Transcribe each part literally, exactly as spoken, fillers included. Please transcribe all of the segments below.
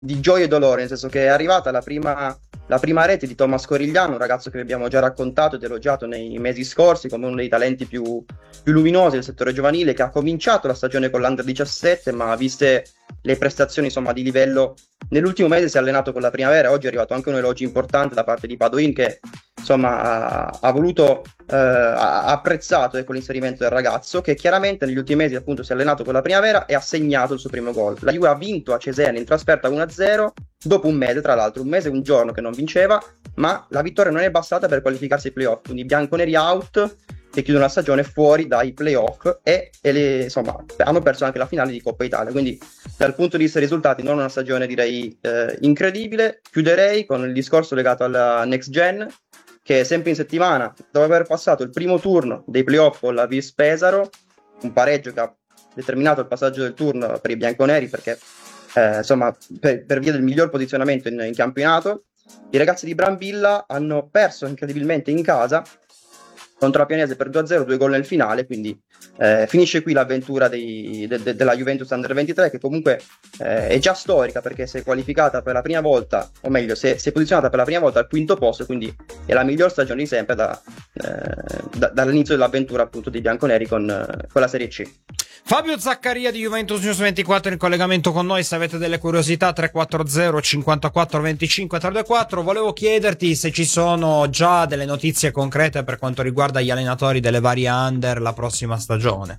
di gioia e dolore, nel senso che è arrivata la prima, la prima rete di Thomas Corigliano, un ragazzo che vi abbiamo già raccontato ed elogiato nei mesi scorsi come uno dei talenti più, più luminosi del settore giovanile, che ha cominciato la stagione con l'Under diciassette, ma viste le prestazioni insomma di livello, nell'ultimo mese si è allenato con la primavera. Oggi è arrivato anche un elogio importante da parte di Padoin, che insomma ha, ha voluto, eh, ha apprezzato, ecco, l'inserimento del ragazzo, che chiaramente negli ultimi mesi appunto si è allenato con la primavera e ha segnato il suo primo gol. La Juve ha vinto a Cesena in trasferta uno a zero dopo un mese, tra l'altro un mese e un giorno che non vinceva, ma la vittoria non è bastata per qualificarsi ai playoff, quindi i bianconeri out che chiudono la stagione fuori dai playoff e, e le, insomma, hanno perso anche la finale di Coppa Italia, quindi dal punto di vista dei risultati non una stagione direi eh, incredibile. Chiuderei con il discorso legato alla Next Gen, che sempre in settimana, dopo aver passato il primo turno dei playoff con la Vis Pesaro, un pareggio che ha determinato il passaggio del turno per i bianconeri, perché eh, insomma per, per via del miglior posizionamento in, in campionato, i ragazzi di Brambilla hanno perso incredibilmente in casa contro la Pianese per due a zero, due gol nel finale, quindi eh, finisce qui l'avventura dei, de, de, della Juventus Under ventitré, che comunque eh, è già storica perché si è qualificata per la prima volta, o meglio, si è, si è posizionata per la prima volta al quinto posto, quindi è la miglior stagione di sempre da, eh, da, dall'inizio dell'avventura appunto dei bianconeri con, eh, con la Serie C. Fabio Zaccaria di Juventus News ventiquattro in collegamento con noi. Se avete delle curiosità, tre quattro zero cinquantaquattro venticinque trentaquattro. Volevo chiederti se ci sono già delle notizie concrete per quanto riguarda gli allenatori delle varie under la prossima stagione.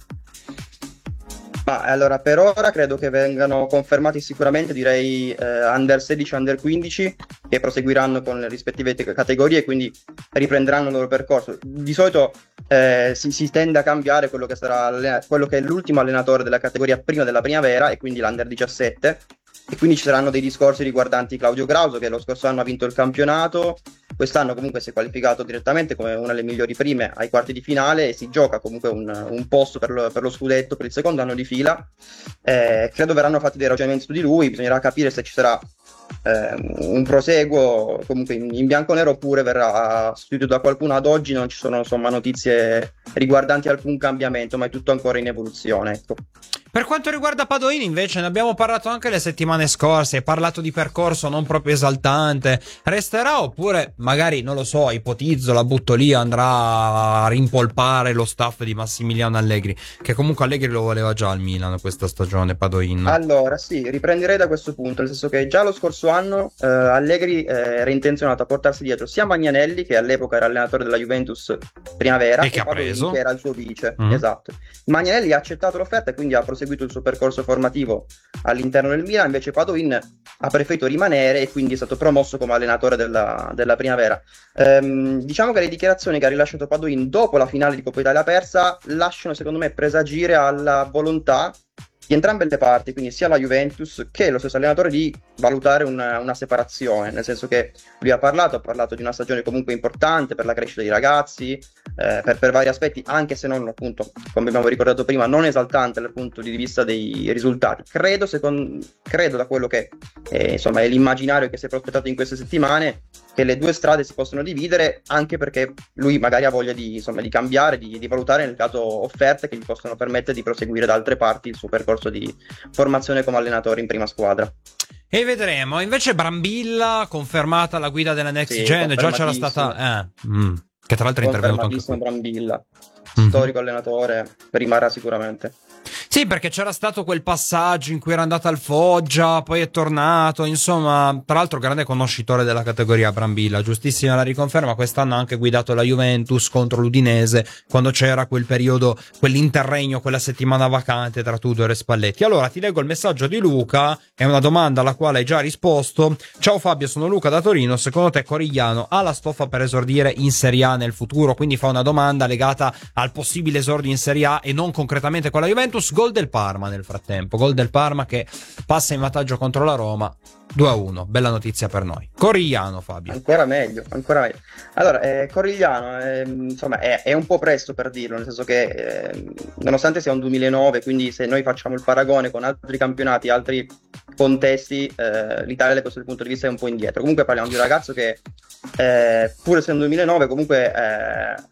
Ma allora, per ora credo che vengano confermati sicuramente, direi, eh, under sedici, under quindici, che proseguiranno con le rispettive te- categorie e quindi riprenderanno il loro percorso. Di solito eh, si, si tende a cambiare quello che sarà alle- quello che è l'ultimo allenatore della categoria prima della primavera, e quindi l'under diciassette, e quindi ci saranno dei discorsi riguardanti Claudio Grauso, che lo scorso anno ha vinto il campionato, quest'anno comunque si è qualificato direttamente come una delle migliori prime ai quarti di finale e si gioca comunque un, un posto per lo, per lo scudetto per il secondo anno di fila. Eh, credo verranno fatti dei ragionamenti su di lui, bisognerà capire se ci sarà eh, un proseguo comunque in, in bianco-nero oppure verrà sostituito da qualcuno. Ad oggi non ci sono insomma notizie riguardanti alcun cambiamento, ma è tutto ancora in evoluzione, ecco. Per quanto riguarda Padoin invece ne abbiamo parlato anche le settimane scorse, hai parlato di percorso non proprio esaltante, resterà oppure magari, non lo so, ipotizzo, la butto lì, andrà a rimpolpare lo staff di Massimiliano Allegri, che comunque Allegri lo voleva già al Milan questa stagione, Padoin. Allora sì, riprenderei da questo punto, nel senso che già lo scorso anno eh, Allegri eh, era intenzionato a portarsi dietro sia Magnanelli, che all'epoca era allenatore della Juventus primavera, E che e ha Padoin, preso. che era il suo vice. Mm. Esatto. Magnanelli ha accettato l'offerta e quindi ha proseguito il suo percorso formativo all'interno del Milan, invece Padoin ha preferito rimanere e quindi è stato promosso come allenatore della, della primavera. Ehm, diciamo che le dichiarazioni che ha rilasciato Padoin dopo la finale di Coppa Italia persa lasciano secondo me presagire alla volontà di entrambe le parti, quindi sia la Juventus che lo stesso allenatore, di valutare una, una separazione, nel senso che lui ha parlato, ha parlato di una stagione comunque importante per la crescita dei ragazzi, eh, per, per vari aspetti, anche se non, appunto, come abbiamo ricordato prima, non esaltante dal punto di vista dei risultati. Credo, secondo, credo da quello che eh, insomma è l'immaginario che si è prospettato in queste settimane, che le due strade si possono dividere, anche perché lui magari ha voglia di, insomma, di cambiare, di, di valutare nel caso offerte che gli possono permettere di proseguire da altre parti il suo percorso di formazione come allenatore in prima squadra. E vedremo. Invece Brambilla, confermata la guida della Next Sì, Gen, già c'era stata... Eh, mm, che tra l'altro è intervenuto anche qui. Brambilla, Mm-hmm. storico allenatore, rimarrà sicuramente. Sì, perché c'era stato quel passaggio in cui era andato al Foggia, poi è tornato, insomma, tra l'altro grande conoscitore della categoria Brambilla, giustissima la riconferma. Quest'anno ha anche guidato la Juventus contro l'Udinese, quando c'era quel periodo, quell'interregno, quella settimana vacante tra Tudor e Spalletti. Allora ti leggo il messaggio di Luca, è una domanda alla quale hai già risposto. Ciao Fabio, sono Luca da Torino, secondo te Corigliano ha la stoffa per esordire in Serie A nel futuro? Quindi fa una domanda legata al possibile esordio in Serie A e non concretamente con la Juventus. Gol del Parma nel frattempo, gol del Parma che passa in vantaggio contro la Roma due a uno, bella notizia per noi. Corigliano, Fabio. Ancora meglio, ancora meglio. Allora, eh, Corigliano, eh, insomma, è, è un po' presto per dirlo, nel senso che eh, nonostante sia un duemilanove, quindi se noi facciamo il paragone con altri campionati, altri contesti, eh, l'Italia da questo punto di vista è un po' indietro. Comunque parliamo di un ragazzo che, eh, pur essendo duemilanove, comunque eh,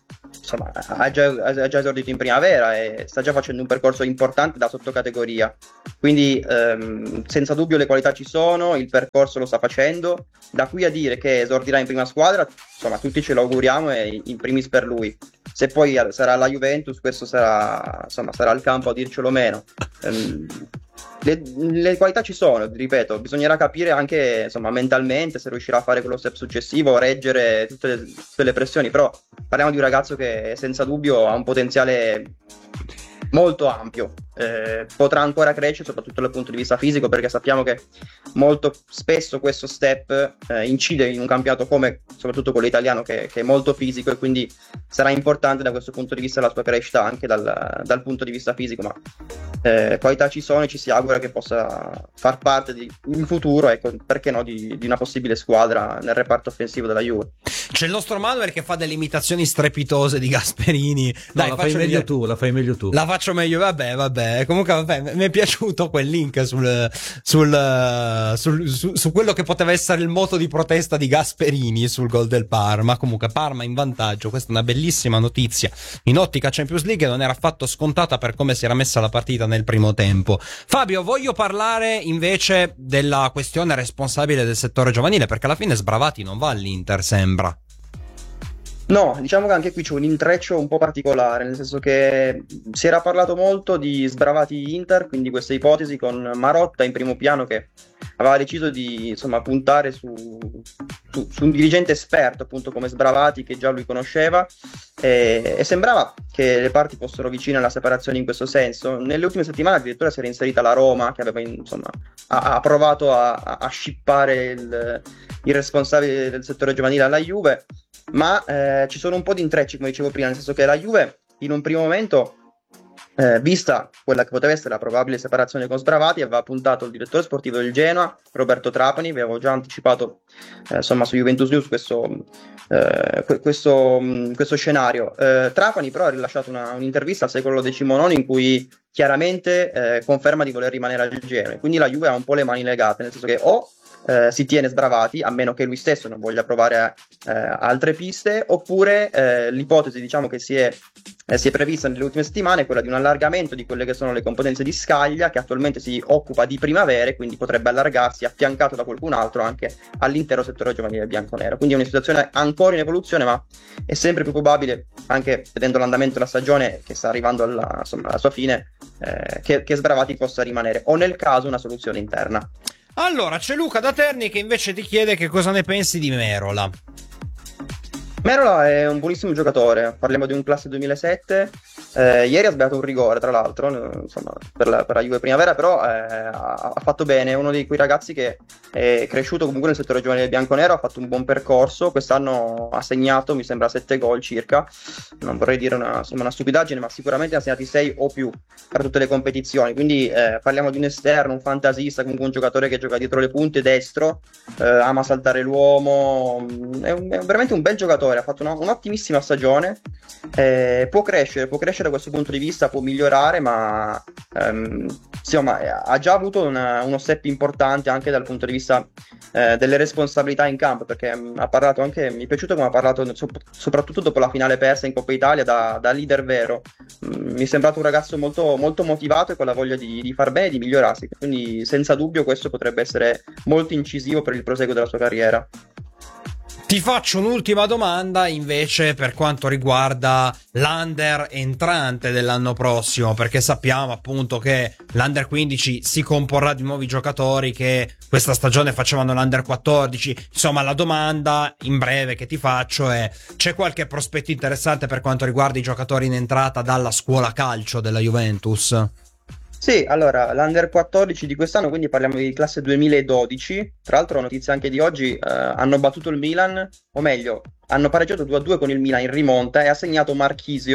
insomma, ha già, ha già esordito in primavera e sta già facendo un percorso importante da sottocategoria, quindi ehm, senza dubbio le qualità ci sono, il percorso lo sta facendo, da qui a dire che esordirà in prima squadra, insomma tutti ce lo auguriamo e in primis per lui. Se poi sarà la Juventus, questo sarà, insomma, sarà il campo a dircelo meno. ehm, Le, le qualità ci sono, ripeto, bisognerà capire anche, insomma, mentalmente se riuscirà a fare quello step successivo, reggere tutte le, tutte le pressioni, però parliamo di un ragazzo che senza dubbio ha un potenziale molto ampio, eh, potrà ancora crescere soprattutto dal punto di vista fisico, perché sappiamo che molto spesso questo step eh, incide in un campionato come soprattutto quello italiano che, che è molto fisico, e quindi sarà importante da questo punto di vista la sua crescita anche dal, dal punto di vista fisico, ma eh, qualità ci sono e ci si augura che possa far parte di, in futuro, ecco, perché no, di, di una possibile squadra nel reparto offensivo della Juve. C'è il nostro Manuel che fa delle imitazioni strepitose di Gasperini. No, Dai, la fai meglio dire... tu, la fai meglio tu. La faccio meglio, vabbè, vabbè. Comunque, vabbè, mi è piaciuto quel link sul, sul, sul, su, su quello che poteva essere il moto di protesta di Gasperini sul gol del Parma. Comunque, Parma in vantaggio. Questa è una bellissima notizia. In ottica Champions League non era affatto scontata per come si era messa la partita nel primo tempo. Fabio, voglio parlare invece della questione responsabile del settore giovanile, perché alla fine Sbravati non va all'Inter, sembra. No, diciamo che anche qui c'è un intreccio un po' particolare, nel senso che si era parlato molto di Sbravati Inter, quindi questa ipotesi con Marotta in primo piano che aveva deciso di, insomma, puntare su, su, su un dirigente esperto appunto come Sbravati, che già lui conosceva, e, e sembrava che le parti fossero vicine alla separazione in questo senso. Nelle ultime settimane addirittura si era inserita la Roma, che aveva, insomma, ha, ha provato a, a scippare il, il responsabile del settore giovanile alla Juve, ma eh, ci sono un po' di intrecci, come dicevo prima, nel senso che la Juve in un primo momento, eh, vista quella che poteva essere la probabile separazione con Sbravati, aveva puntato il direttore sportivo del Genoa, Roberto Trapani. Vi avevo già anticipato eh, insomma su Juventus News questo, eh, questo, questo scenario. eh, Trapani però ha rilasciato una, un'intervista al Secolo diciannove in cui chiaramente eh, conferma di voler rimanere al Genoa, quindi la Juve ha un po' le mani legate, nel senso che o Eh, si tiene Sbravati, a meno che lui stesso non voglia provare eh, altre piste, oppure eh, l'ipotesi, diciamo, che si è, eh, si è prevista nelle ultime settimane è quella di un allargamento di quelle che sono le competenze di Scaglia, che attualmente si occupa di primavere, quindi potrebbe allargarsi affiancato da qualcun altro anche all'intero settore giovanile bianconero. Quindi è una situazione ancora in evoluzione, ma è sempre più probabile, anche vedendo l'andamento della stagione che sta arrivando alla, insomma, alla sua fine, eh, che, che Sbravati possa rimanere, o nel caso una soluzione interna. Allora, c'è Luca da Terni che invece ti chiede che cosa ne pensi di Merola. Merola è un buonissimo giocatore, parliamo di un classe duemilasette, eh, ieri ha sbagliato un rigore tra l'altro, insomma, per la, per la Juve Primavera, però eh, ha, ha fatto bene, è uno di quei ragazzi che è cresciuto comunque nel settore giovanile bianconero, ha fatto un buon percorso, quest'anno ha segnato mi sembra sette gol circa, non vorrei dire una, insomma, una stupidaggine, ma sicuramente ha segnati sei o più per tutte le competizioni, quindi eh, parliamo di un esterno, un fantasista, comunque un giocatore che gioca dietro le punte, destro, eh, ama saltare l'uomo, è, un, è veramente un bel giocatore, ha fatto una, un'ottimissima stagione, eh, può crescere, può crescere da questo punto di vista, può migliorare, ma ehm, insomma, ha già avuto una, uno step importante anche dal punto di vista eh, delle responsabilità in campo, perché mh, ha parlato anche, mi è piaciuto come ha parlato so, soprattutto dopo la finale persa in Coppa Italia da, da leader vero, mh, mi è sembrato un ragazzo molto, molto motivato e con la voglia di, di far bene e di migliorarsi, quindi senza dubbio questo potrebbe essere molto incisivo per il proseguo della sua carriera. Ti faccio un'ultima domanda invece per quanto riguarda l'under entrante dell'anno prossimo, perché sappiamo appunto che l'under quindici si comporrà di nuovi giocatori che questa stagione facevano l'under quattordici. Insomma, la domanda in breve che ti faccio è: c'è qualche prospetto interessante per quanto riguarda i giocatori in entrata dalla scuola calcio della Juventus? Sì, allora, l'Under quattordici di quest'anno, quindi parliamo di classe duemiladodici, tra l'altro notizia anche di oggi, eh, hanno battuto il Milan, o meglio, hanno pareggiato due a due con il Milan in rimonta e ha segnato Marchisio,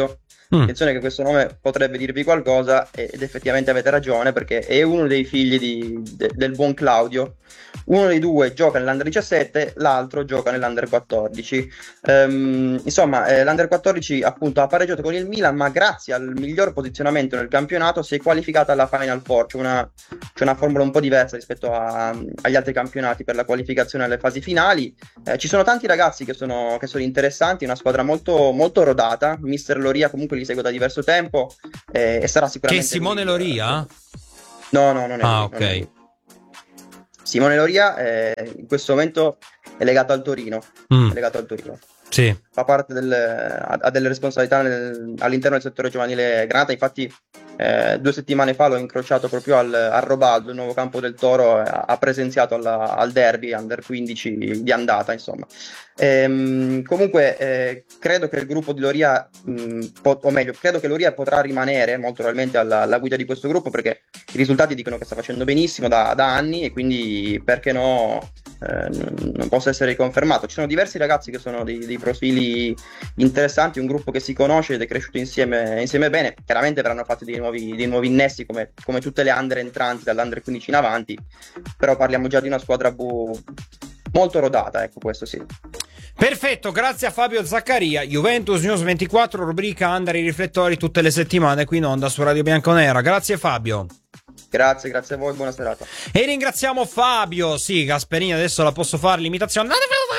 Mm. Attenzione che questo nome potrebbe dirvi qualcosa, ed effettivamente avete ragione, perché è uno dei figli di, de, del buon Claudio. Uno dei due gioca nell'Under diciassette, l'altro gioca nell'Under quattordici. Um, insomma, eh, l'Under quattordici appunto ha pareggiato con il Milan, ma grazie al miglior posizionamento nel campionato si è qualificata alla Final Four. C'è una, c'è una formula un po' diversa rispetto a, agli altri campionati per la qualificazione alle fasi finali. Eh, ci sono tanti ragazzi che sono, che sono interessanti, una squadra molto, molto rodata. Mister Loria comunque li segue da diverso tempo, eh, e sarà sicuramente... Che è Simone lui, Loria? Eh, no, no, non è Ah, lui, ok. non è lui. Simone Loria eh, in questo momento è legato al Torino, Mm. è legato al Torino. Sì. Fa parte del, ha, ha delle responsabilità nel, all'interno del settore giovanile Granata. Infatti eh, due settimane fa l'ho incrociato proprio al, al Robaldo, il nuovo campo del Toro, ha, ha presenziato alla, al derby under quindici di andata, insomma. Ehm, comunque eh, credo che il gruppo di Loria mh, po- o meglio, credo che Loria potrà rimanere molto probabilmente alla, alla guida di questo gruppo, perché i risultati dicono che sta facendo benissimo da, da anni, e quindi perché no, eh, non possa essere riconfermato. Ci sono diversi ragazzi che sono dei, dei profili interessanti, un gruppo che si conosce ed è cresciuto insieme, insieme bene. Chiaramente verranno fatti dei nuovi, dei nuovi innesti come, come tutte le under entranti dall'under quindici in avanti, però parliamo già di una squadra bu- molto rodata, ecco, questo sì. Perfetto, grazie a Fabio Zaccaria. Juventus News ventiquattro, rubrica Under i riflettori tutte le settimane qui in onda su Radio Bianconera. Grazie Fabio. Grazie, grazie a voi, buona serata. E ringraziamo Fabio. Sì, Gasperini, adesso la posso fare l'imitazione.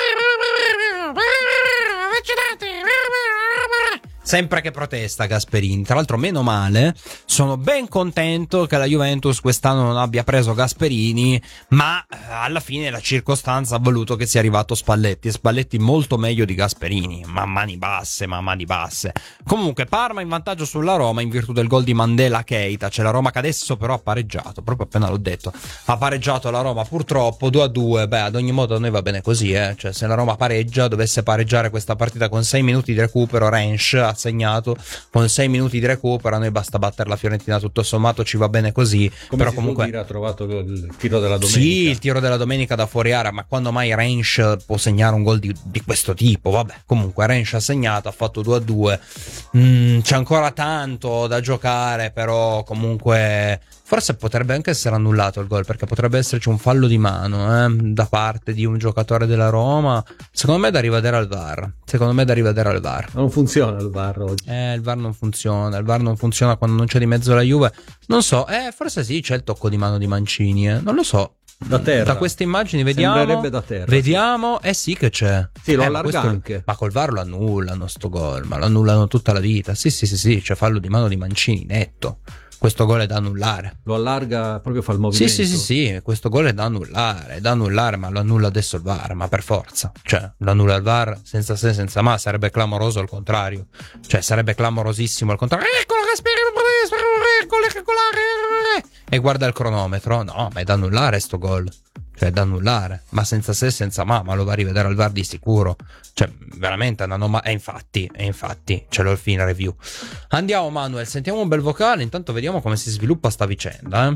Sempre che protesta Gasperini. Tra l'altro, meno male, sono ben contento che la Juventus quest'anno non abbia preso Gasperini, ma alla fine la circostanza ha voluto che sia arrivato Spalletti. E Spalletti molto meglio di Gasperini, ma mani basse, ma mani basse. Comunque Parma in vantaggio sulla Roma in virtù del gol di Mandela Keita. C'è la Roma che adesso però ha pareggiato, proprio appena l'ho detto, ha pareggiato la Roma purtroppo due a due. Beh, ad ogni modo a noi va bene così, eh. Cioè, se la Roma pareggia, dovesse pareggiare questa partita con sei minuti di recupero, Rennes segnato con sei minuti di recupero, a noi basta battere la Fiorentina, tutto sommato ci va bene così. Come però si comunque dire, ha trovato il tiro della domenica. Sì, il tiro della domenica da fuori area, ma quando mai Rennes può segnare un gol di, di questo tipo? Vabbè, comunque Rennes ha segnato, ha fatto due a due. Mm, c'è ancora tanto da giocare, però comunque forse potrebbe anche essere annullato il gol, perché potrebbe esserci un fallo di mano eh, da parte di un giocatore della Roma. Secondo me è da rivedere al V A R. Secondo me è da rivedere al V A R. Non funziona il V A R oggi. Eh, il V A R non funziona. Il V A R non funziona quando non c'è di mezzo la Juve. Non so, eh, forse sì, c'è il tocco di mano di Mancini, eh. Non lo so. Da terra. Da queste immagini vediamo. Sembrerebbe da terra. Vediamo, eh sì che c'è. Sì, lo eh, allarga questo, anche. Ma col V A R lo annullano sto gol, ma lo annullano tutta la vita. Sì, sì, sì, sì, c'è fallo di mano di Mancini, netto. Questo gol è da annullare. Lo allarga, proprio fa il movimento. Sì, sì, sì, sì, questo gol è da annullare, è da annullare, ma lo annulla adesso il V A R, ma per forza. Cioè, lo annulla il V A R senza se, senza ma, sarebbe clamoroso al contrario. Cioè, sarebbe clamorosissimo al contrario. Eccolo Gasperini, eccolo, eccolo. E guarda il cronometro. No, ma è da annullare sto gol. Cioè, è da annullare, ma senza se, senza ma, ma lo va a rivedere al V A R di sicuro. Cioè, veramente è una noma. E infatti, e infatti, ce l'ho il fine review. Andiamo, Manuel, sentiamo un bel vocale. Intanto vediamo come si sviluppa sta vicenda. Eh?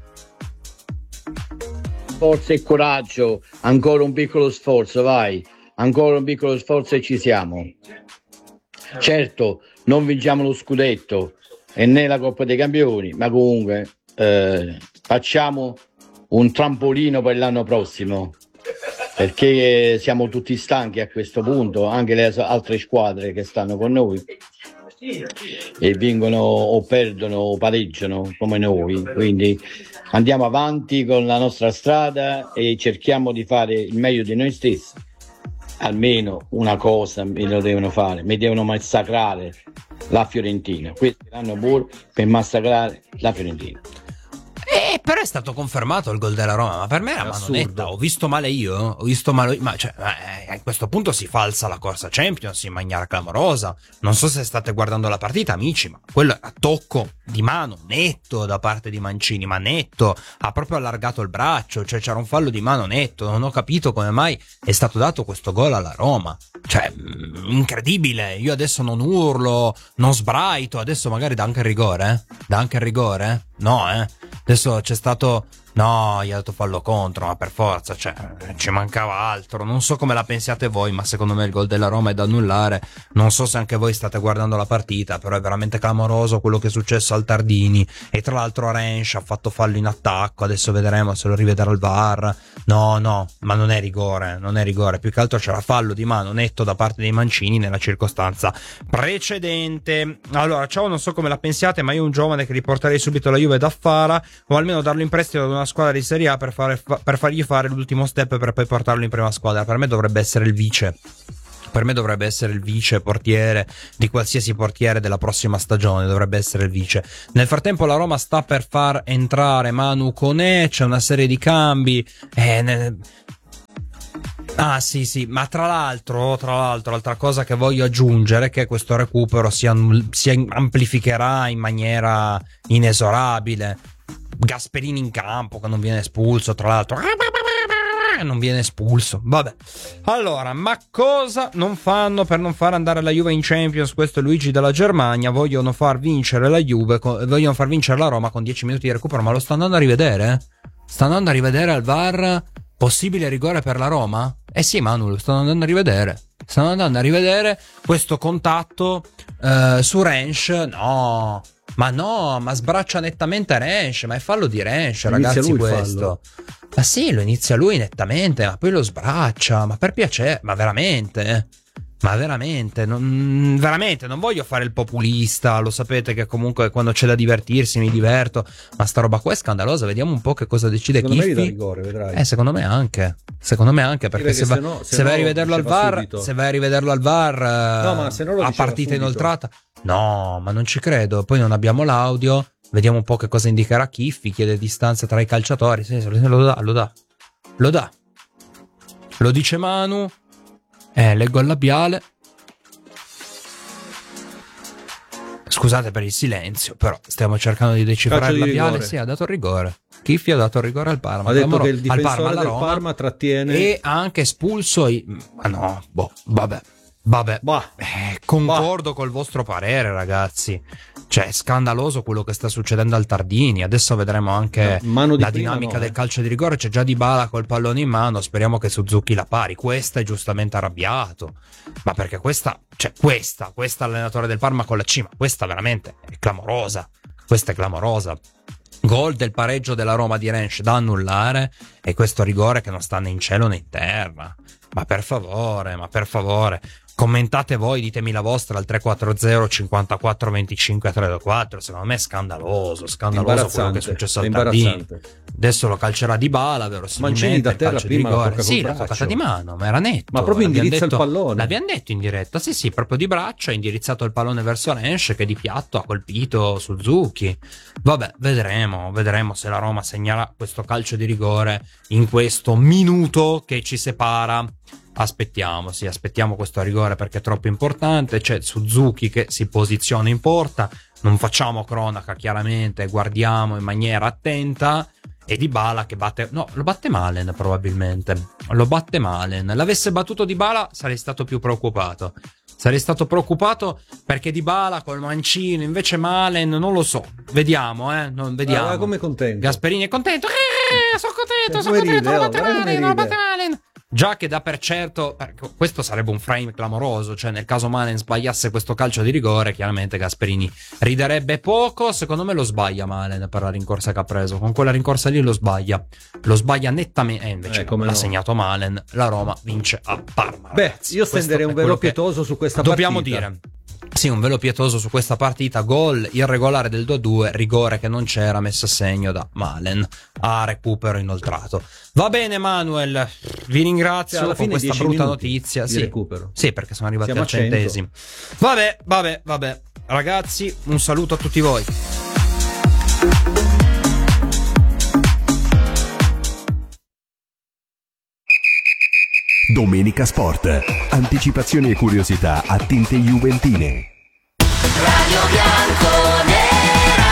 Forza e coraggio, ancora un piccolo sforzo, vai. Ancora un piccolo sforzo e ci siamo. Certo, non vinciamo lo scudetto e né la Coppa dei Campioni, ma comunque eh, facciamo un trampolino per l'anno prossimo, perché siamo tutti stanchi a questo punto, anche le altre squadre che stanno con noi e vincono o perdono o pareggiano come noi, quindi andiamo avanti con la nostra strada e cerchiamo di fare il meglio di noi stessi. Almeno una cosa mi lo devono fare, mi devono massacrare la Fiorentina, questi l'hanno pure per massacrare la Fiorentina. Eh, però è stato confermato il gol della Roma, ma per me era mano netta. Ho visto male io, ho visto male, ma cioè, eh, a questo punto si falsa la corsa Champions in maniera clamorosa. Non so se state guardando la partita, amici, ma quello è a tocco di mano netto da parte di Mancini, ma netto, ha proprio allargato il braccio, cioè c'era un fallo di mano netto. Non ho capito come mai è stato dato questo gol alla Roma. Cioè, incredibile. Io adesso non urlo, non sbraito, adesso magari dà anche il rigore, eh? Dà anche il rigore, eh? No, eh? Adesso c'è stato No, gli ha dato fallo contro, ma per forza, cioè, ci mancava altro. Non so come la pensiate voi, ma secondo me il gol della Roma è da annullare. Non so se anche voi state guardando la partita, però è veramente clamoroso quello che è successo al Tardini. E tra l'altro Rensch ha fatto fallo in attacco, adesso vedremo se lo rivedrà al V A R. No, no, ma non è rigore, non è rigore. Più che altro c'era fallo di mano netto da parte dei Mancini nella circostanza precedente. Allora, ciao, non so come la pensiate, ma io un giovane che riporterei subito la Juve da Fara, o almeno darlo in prestito ad una squadra di Serie A per, fare, per fargli fare l'ultimo step per poi portarlo in prima squadra. Per me dovrebbe essere il vice. Per me dovrebbe essere il vice portiere di qualsiasi portiere della prossima stagione, dovrebbe essere il vice. Nel frattempo la Roma sta per far entrare Manu Koné, c'è una serie di cambi. Eh, ne... Ah sì sì, ma tra l'altro, tra l'altro, l'altra cosa che voglio aggiungere è che questo recupero si, am- si amplificherà in maniera inesorabile. Gasperini in campo che non viene espulso, tra l'altro non viene espulso, vabbè. Allora, ma cosa non fanno per non far andare la Juve in Champions? Questo è Luigi dalla Germania. Vogliono far vincere la Juve, vogliono far vincere la Roma con dieci minuti di recupero, ma lo sta andando a rivedere? Sta andando a rivedere al V A R possibile rigore per la Roma? Eh sì, Manu, lo stanno andando a rivedere. Stanno andando a rivedere questo contatto eh, su Rensch. No, ma no, ma sbraccia nettamente Rensch, ma è fallo di Rensch, ragazzi, questo. Ma sì, lo inizia lui nettamente, ma poi lo sbraccia, ma per piacere, ma veramente, ma veramente, non, veramente, non voglio fare il populista, lo sapete che comunque quando c'è da divertirsi mi diverto, ma sta roba qua è scandalosa, vediamo un po' che cosa decide secondo Chiffi. Me gli dà rigore, vedrai. Eh, secondo me anche, secondo me anche, perché se, va, no, se, se no, vai a rivederlo al V A R, subito. se vai a rivederlo al V A R, no, ma se non lo a partita subito. Inoltrata, no, ma non ci credo, poi non abbiamo l'audio, vediamo un po' che cosa indicherà Chiffi, chiede distanza tra i calciatori, sì, lo dà, lo dà, lo dà, lo dice Manu, eh, leggo il labiale. Scusate per il silenzio, però stiamo cercando di decifrare il labiale. Rigore. Sì, ha dato il rigore. Chiffi ha dato il rigore al Parma. Ha detto Clamoro, che il difensore al Parma, del Roma, Parma trattiene. E ha anche espulso i... Ma no, boh, vabbè. Vabbè, bah. Eh, concordo bah. col vostro parere, ragazzi. Cioè, è scandaloso quello che sta succedendo al Tardini. Adesso vedremo anche no, la dinamica no, del calcio di rigore. C'è già Dybala col pallone in mano. Speriamo che Suzuki la pari. Questa è giustamente arrabbiato. Ma perché questa, cioè, questa, questa allenatore del Parma con la C, ma questa veramente è clamorosa. Questa è clamorosa. Gol del pareggio della Roma di Rensch da annullare. E questo rigore che non sta né in cielo né in terra. Ma per favore, ma per favore. Commentate voi, ditemi la vostra al tre quattro zero cinquantaquattro venticinque trecentoquattro. Secondo me è scandaloso, scandaloso quello che è successo al Tardini. Adesso lo calcerà Dybala, verosimilmente. Mancini da terra prima di rigore. Sì, l'ha toccata di mano, ma era netto. Ma proprio indirizza detto, il pallone. L'abbiamo detto in diretta, sì sì, proprio di braccio ha indirizzato il pallone verso Rensch che di piatto ha colpito Suzuki. Vabbè, vedremo, vedremo se la Roma segnerà questo calcio di rigore in questo minuto che ci separa. Aspettiamo, sì, aspettiamo questo rigore perché è troppo importante. C'è Suzuki che si posiziona in porta, non facciamo cronaca chiaramente, guardiamo in maniera attenta. E Dybala che batte, no, lo batte Malen probabilmente, lo batte Malen. L'avesse battuto Dybala sarei stato più preoccupato. Sarei stato preoccupato perché Dybala col mancino, invece Malen non lo so. Vediamo, eh, non vediamo. Ah, come contento. Gasperini è contento. Eh, sono contento, sono contento, lo batte Malen, lo batte Malen. Già che dà per certo, questo sarebbe un frame clamoroso, cioè nel caso Malen sbagliasse questo calcio di rigore, chiaramente Gasperini riderebbe poco. Secondo me lo sbaglia Malen per la rincorsa che ha preso, con quella rincorsa lì lo sbaglia, lo sbaglia nettamente, e invece eh, l'ha no. segnato Malen, la Roma vince a Parma. Beh, ragazzi. io stenderei un velo pietoso su questa dobbiamo partita. Dobbiamo dire. Sì, un velo pietoso su questa partita. Gol irregolare del due a due, rigore che non c'era, messo a segno da Malen a recupero inoltrato. Va bene Manuel, vi ringrazio cioè, per questa brutta notizia. Di sì, recupero. Sì, perché sono arrivati Siamo al centesimo. Vabbè, vabbè, vabbè. Ragazzi, un saluto a tutti voi. Domenica Sport. Anticipazioni e curiosità a tinte juventine. Radio Bianconera.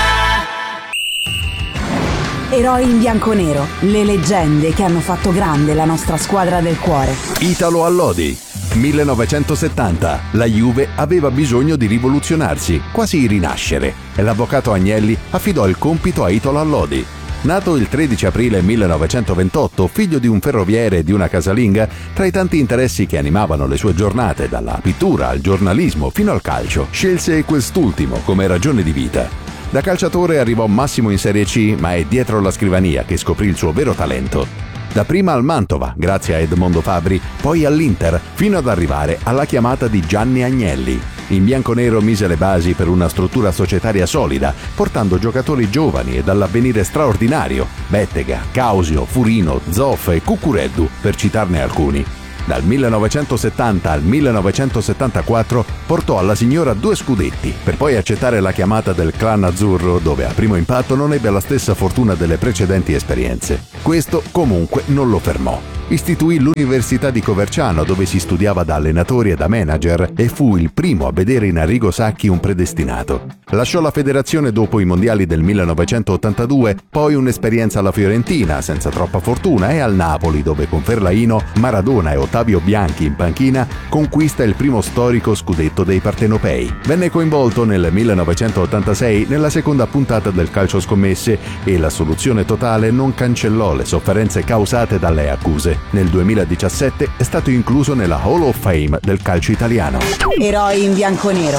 Eroi in bianconero, le leggende che hanno fatto grande la nostra squadra del cuore. Italo Allodi. millenovecentosettanta. La Juve aveva bisogno di rivoluzionarsi, quasi rinascere, e l'avvocato Agnelli affidò il compito a Italo Allodi. Nato il tredici aprile millenovecentoventotto, figlio di un ferroviere e di una casalinga, tra i tanti interessi che animavano le sue giornate, dalla pittura al giornalismo fino al calcio, scelse quest'ultimo come ragione di vita. Da calciatore arrivò massimo in Serie C, ma è dietro la scrivania che scoprì il suo vero talento. Dapprima al Mantova, grazie a Edmondo Fabri, poi all'Inter, fino ad arrivare alla chiamata di Gianni Agnelli. In bianconero mise le basi per una struttura societaria solida, portando giocatori giovani e dall'avvenire straordinario: Bettega, Causio, Furino, Zoff e Cuccureddu, per citarne alcuni. Dal millenovecentosettanta al millenovecentosettantaquattro portò alla signora due scudetti, per poi accettare la chiamata del clan azzurro, dove a primo impatto non ebbe la stessa fortuna delle precedenti esperienze. Questo comunque non lo fermò. Istituì l'Università di Coverciano, dove si studiava da allenatori e da manager, e fu il primo a vedere in Arrigo Sacchi un predestinato. Lasciò la federazione dopo i mondiali del millenovecentottantadue, poi un'esperienza alla Fiorentina, senza troppa fortuna, e al Napoli, dove con Ferlaino, Maradona e Ottavio Bianchi in panchina conquista il primo storico scudetto dei partenopei. Venne coinvolto nel millenovecentottantasei nella seconda puntata del Calcio Scommesse e la soluzione totale non cancellò le sofferenze causate dalle accuse. Nel duemiladiciassette è stato incluso nella Hall of Fame del calcio italiano. Eroi in bianconero.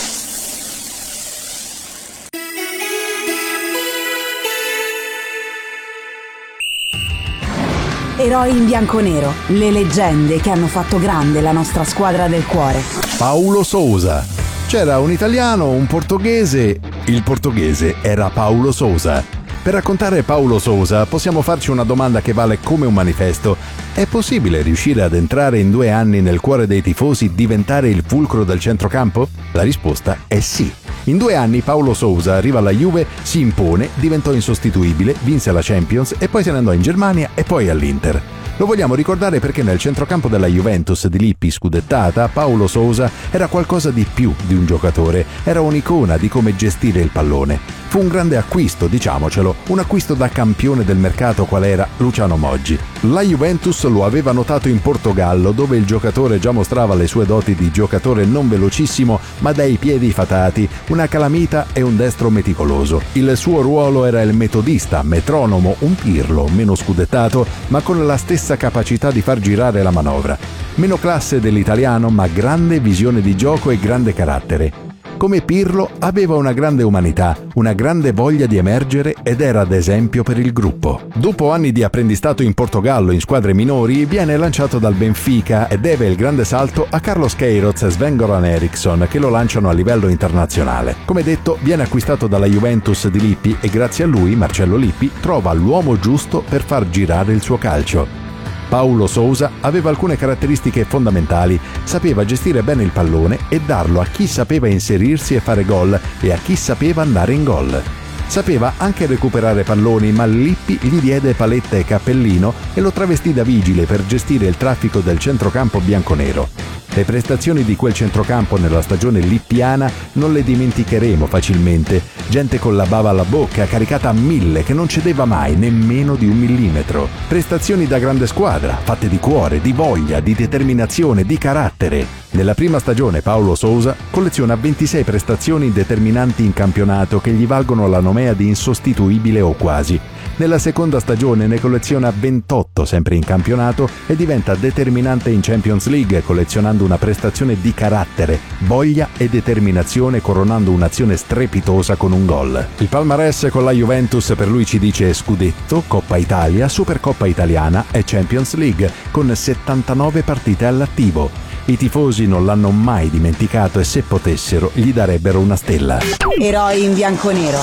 Eroi in bianconero, le leggende che hanno fatto grande la nostra squadra del cuore. Paulo Sousa. C'era un italiano, un portoghese. Il portoghese era Paulo Sousa. Per raccontare Paulo Sousa possiamo farci una domanda che vale come un manifesto. È possibile riuscire ad entrare in due anni nel cuore dei tifosi, diventare il fulcro del centrocampo? La risposta è sì. In due anni Paulo Sousa arriva alla Juve, si impone, diventò insostituibile, vinse la Champions e poi se ne andò in Germania e poi all'Inter. Lo vogliamo ricordare perché nel centrocampo della Juventus di Lippi scudettata, Paulo Sousa era qualcosa di più di un giocatore, era un'icona di come gestire il pallone. Fu un grande acquisto, diciamocelo, un acquisto da campione del mercato qual era Luciano Moggi. La Juventus lo aveva notato in Portogallo, dove il giocatore già mostrava le sue doti di giocatore non velocissimo, ma dai piedi fatati, una calamita e un destro meticoloso. Il suo ruolo era il metodista, metronomo, un Pirlo, meno scudettato, ma con la stessa capacità di far girare la manovra. Meno classe dell'italiano, ma grande visione di gioco e grande carattere. Come Pirlo aveva una grande umanità, una grande voglia di emergere ed era ad esempio per il gruppo. Dopo anni di apprendistato in Portogallo in squadre minori, viene lanciato dal Benfica e deve il grande salto a Carlos Queiroz e Sven-Goran Eriksson, che lo lanciano a livello internazionale. Come detto, viene acquistato dalla Juventus di Lippi e grazie a lui, Marcello Lippi, trova l'uomo giusto per far girare il suo calcio. Paulo Sousa aveva alcune caratteristiche fondamentali, sapeva gestire bene il pallone e darlo a chi sapeva inserirsi e fare gol e a chi sapeva andare in gol. Sapeva anche recuperare palloni, ma Lippi gli diede paletta e cappellino e lo travestì da vigile per gestire il traffico del centrocampo bianconero. Le prestazioni di quel centrocampo nella stagione lippiana non le dimenticheremo facilmente. Gente con la bava alla bocca, caricata a mille, che non cedeva mai nemmeno di un millimetro. Prestazioni da grande squadra, fatte di cuore, di voglia, di determinazione, di carattere. Nella prima stagione Paulo Sousa colleziona ventisei prestazioni determinanti in campionato che gli valgono la nomea di insostituibile o quasi. Nella seconda stagione ne colleziona ventotto sempre in campionato e diventa determinante in Champions League, collezionando una prestazione di carattere, voglia e determinazione, coronando un'azione strepitosa con un gol. Il palmarès con la Juventus per lui ci dice scudetto, Coppa Italia, Supercoppa Italiana e Champions League, con settantanove partite all'attivo. I tifosi non l'hanno mai dimenticato e se potessero gli darebbero una stella. Eroi in bianconero.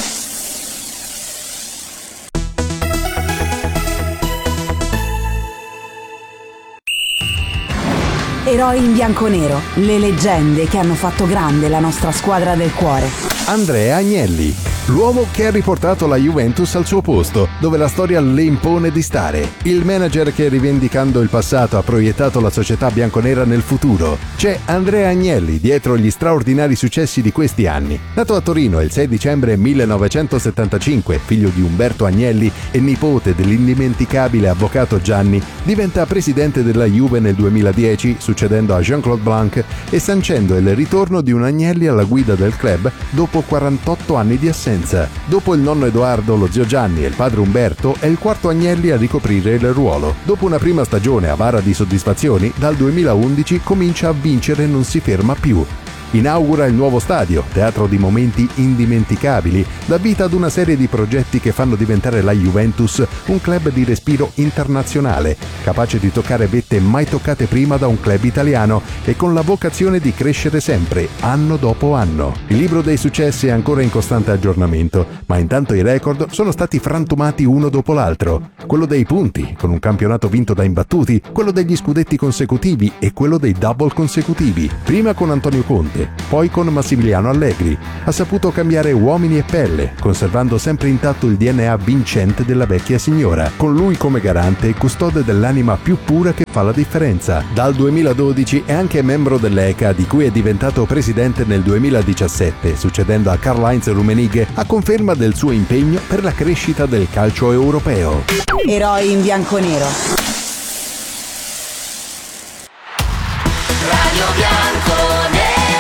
Eroi in bianconero, le leggende che hanno fatto grande la nostra squadra del cuore. Andrea Agnelli, l'uomo che ha riportato la Juventus al suo posto, dove la storia le impone di stare. Il manager che, rivendicando il passato, ha proiettato la società bianconera nel futuro. C'è Andrea Agnelli dietro gli straordinari successi di questi anni. Nato a Torino il sei dicembre millenovecentosettantacinque, figlio di Umberto Agnelli e nipote dell'indimenticabile avvocato Gianni, diventa presidente della Juve nel duemiladieci, succedendo a Jean-Claude Blanc e sancendo il ritorno di un Agnelli alla guida del club dopo quarantotto anni di assenza. Dopo il nonno Edoardo, lo zio Gianni e il padre Umberto, è il quarto Agnelli a ricoprire il ruolo. Dopo una prima stagione avara di soddisfazioni, dal duemilaundici comincia a vincere e non si ferma più. Inaugura il nuovo stadio, teatro di momenti indimenticabili, dà vita ad una serie di progetti che fanno diventare la Juventus un club di respiro internazionale, capace di toccare vette mai toccate prima da un club italiano e con la vocazione di crescere sempre, anno dopo anno. Il libro dei successi è ancora in costante aggiornamento, ma intanto i record sono stati frantumati uno dopo l'altro. Quello dei punti, con un campionato vinto da imbattuti, quello degli scudetti consecutivi e quello dei double consecutivi, prima con Antonio Conte, poi con Massimiliano Allegri. Ha saputo cambiare uomini e pelle, conservando sempre intatto il D N A vincente della vecchia signora, con lui come garante e custode dell'anima più pura che fa la differenza. Dal duemiladodici è anche membro dell'E C A, di cui è diventato presidente nel duemiladiciassette, succedendo a Karl-Heinz Rummenigge, a conferma del suo impegno per la crescita del calcio europeo. Eroi in bianconero. Radio Bianconera.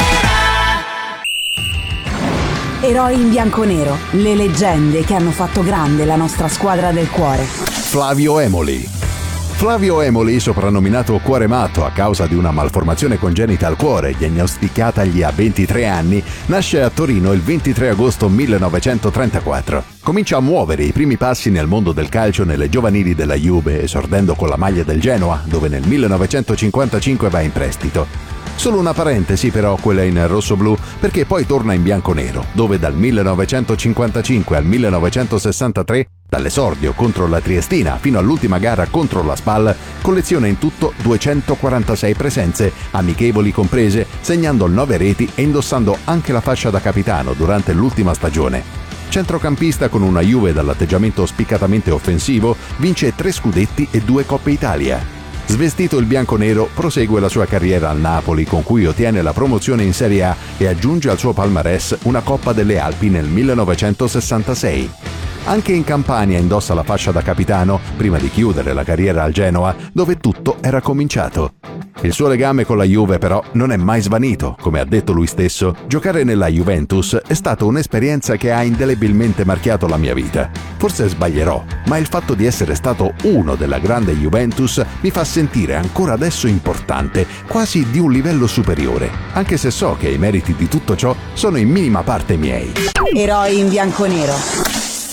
Eroi in bianconero, le leggende che hanno fatto grande la nostra squadra del cuore. Flavio Emoli. Flavio Emoli, soprannominato Cuore Matto a causa di una malformazione congenita al cuore diagnosticatagli a ventitré anni, nasce a Torino il ventitré agosto millenovecentotrentaquattro. Comincia a muovere i primi passi nel mondo del calcio nelle giovanili della Juve, esordendo con la maglia del Genoa, dove nel millenovecentocinquantacinque va in prestito. Solo una parentesi però quella in rossoblù, perché poi torna in bianconero, dove dal millenovecentocinquantacinque al millenovecentosessantatré, dall'esordio contro la Triestina fino all'ultima gara contro la Spal, colleziona in tutto duecentoquarantasei presenze, amichevoli comprese, segnando nove reti e indossando anche la fascia da capitano durante l'ultima stagione. Centrocampista con una Juve dall'atteggiamento spiccatamente offensivo, vince tre scudetti e due Coppe Italia. Svestito il bianconero, prosegue la sua carriera al Napoli, con cui ottiene la promozione in Serie A e aggiunge al suo palmarès una Coppa delle Alpi nel millenovecentosessantasei. Anche in Campania indossa la fascia da capitano, prima di chiudere la carriera al Genoa, dove tutto era cominciato. Il suo legame con la Juve però non è mai svanito, come ha detto lui stesso. Giocare nella Juventus è stata un'esperienza che ha indelebilmente marchiato la mia vita. Forse sbaglierò, ma il fatto di essere stato uno della grande Juventus mi fa sentire ancora adesso importante, quasi di un livello superiore, anche se so che i meriti di tutto ciò sono in minima parte miei. Eroi in bianconero.